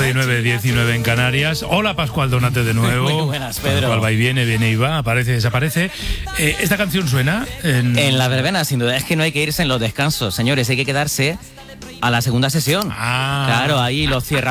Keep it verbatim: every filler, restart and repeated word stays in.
doce y nueve, diecinueve en Canarias. Hola, Pascual Donate de nuevo. Muy buenas, Pedro. Pascual va y viene, viene y va, aparece y desaparece. Eh, ¿Esta canción suena? En... en la verbena, sin duda. Es que no hay que irse en los descansos, señores. Hay que quedarse a la segunda sesión. Ah. Claro, ahí los cierra